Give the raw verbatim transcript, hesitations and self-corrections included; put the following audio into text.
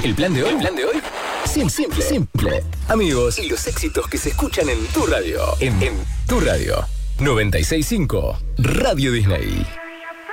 ¿El plan de hoy? ¿El plan de hoy? Simple, simple, simple. Amigos, y los éxitos que se escuchan en tu radio. En, en tu radio. noventa y seis punto cinco Radio Disney.